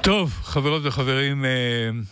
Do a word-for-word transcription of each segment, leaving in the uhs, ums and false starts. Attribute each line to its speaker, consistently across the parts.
Speaker 1: טוב, חברות וחברים, אה,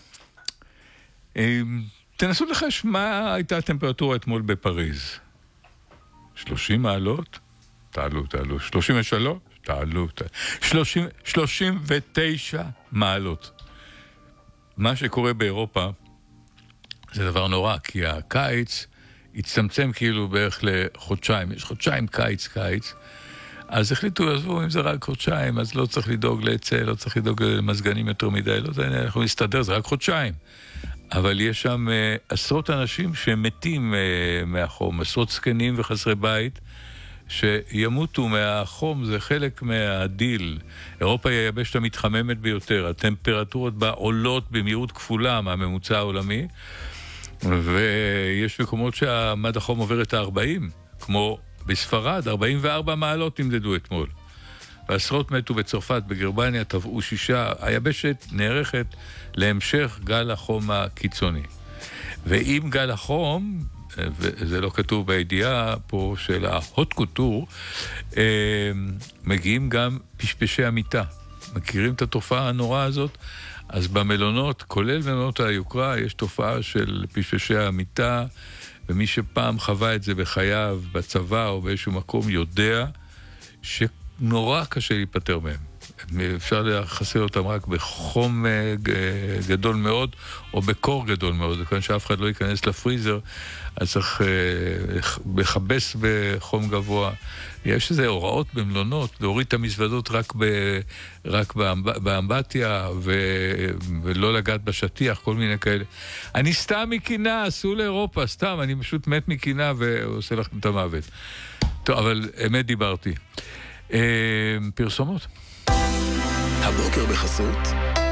Speaker 1: אה, תנסו לחש מה הייתה הטמפרטורה אתמול בפריז. שלושים מעלות? תעלו, תעלו. שלושים ושלוש? תעלו, תעלו. שלושים, שלושים ותשע מעלות. מה שקורה באירופה זה דבר נורא, כי הקיץ הצטמצם כאילו בערך לחודשיים. יש חודשיים קיץ, קיץ. אז החליטו, עזבו, אם זה רק חודשיים, אז לא צריך לדאוג לעצה, לא צריך לדאוג למזגנים יותר מדי, לא יודע, אנחנו נסתדר, זה רק חודשיים. אבל יש שם uh, עשרות אנשים שמתים uh, מהחום, עשרות זקנים וחסרי בית, שימותו מהחום, זה חלק מהדיל. אירופה היא היבשת המתחממת ביותר, הטמפרטורות בה עולות במהירות כפולה מהממוצע העולמי, ויש מקומות שהמד החום עובר את ה-ארבעים, כמו בספרד, ארבעים וארבע מעלות נמדדו אתמול. ועשרות מתו בצרפת, בגרמניה, טבעו שישה. היבשת נערכת להמשך גל החום הקיצוני. ועם גל החום, וזה לא כתוב בידיעה פה של ההוט קוטור, מגיעים גם פשפשי המיטה. מכירים את התופעה הנוראה הזאת? אז במלונות, כולל במלונות היוקרה, יש תופעה של פשפשי המיטה, ומי שפעם חווה את זה בחייו, בצבא או באיזשהו מקום, יודע שנורא קשה להיפטר מהם. אפשר לחסר אותם רק בחום גדול מאוד, או בקור גדול מאוד. כיוון שאף אחד לא ייכנס לפריזר, אז צריך לחבס בחום גבוה. יש איזה הוראות במלונות, להוריד את המזוודות רק, ב, רק באמבטיה, ו, ולא לגעת בשטיח, כל מיני כאלה. אני סתם מקינה, עשו לאירופה, סתם, אני פשוט מת מקינה ועושה לכם את המוות. טוב, אבל אמת דיברתי. אה, פרסומות.
Speaker 2: הבוקר בחסות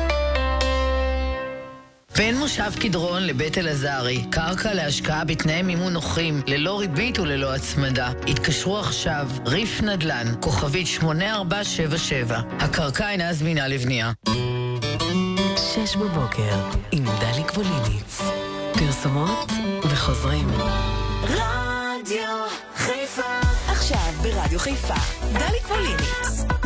Speaker 3: בין מושב קדרון לבית אלעזרי, קרקע להשקעה בתנאי מימון נוחים, ללא ריבית וללא הצמדה. התקשרו עכשיו, ריף נדל"ן, כוכבית שמונה ארבע שבע שבע. הקרקע אינה זמינה לבנייה.
Speaker 4: שש בבוקר עם דלי קבוליניץ. פרסומות וחוזרים.
Speaker 5: רדיו חיפה. עכשיו ברדיו חיפה, דלי קבוליניץ.